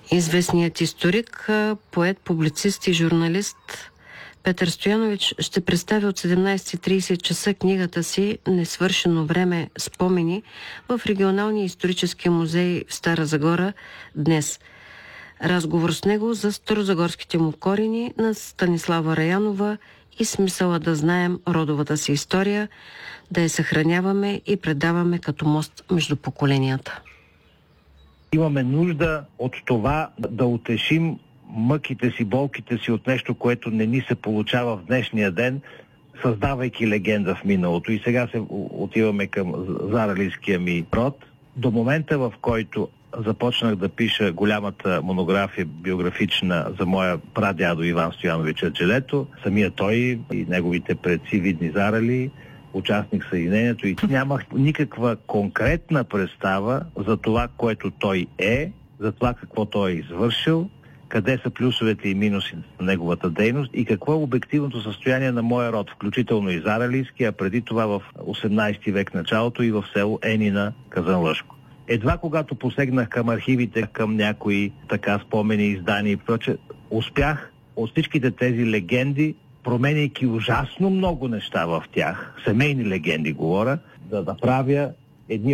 Известният историк, поет, публицист и журналист Петър Стоянович ще представи от 17:30 часа книгата си "Несвършено време. Спомени" в Регионалния исторически музей в Стара Загора днес. Разговор с него за старозагорските му корени на Станислава Раянова и смисъла да знаем родовата си история, да я съхраняваме и предаваме като мост между поколенията. Имаме нужда от това да утешим мъките си, болките си от нещо, което не ни се получава в днешния ден, създавайки легенда в миналото. И сега се отиваме към заралийския ми род. До момента, в който започнах да пиша голямата монография биографична за моя прадядо Иван Стоянович Аджелето, самия той и неговите предци видни зарали, участник в Съединението, и нямах никаква конкретна представа за това, което той е, за това какво той е извършил, къде са плюсовете и минуси на неговата дейност и какво е обективното състояние на моя род, включително и заралийски, а преди това в 18 век началото и в село Енина, Казанлъшко. Едва когато посегнах към архивите, към някои така спомени, издания и прочее, успях от всичките тези легенди, променяйки ужасно много неща в тях, семейни легенди говоря, да направя едни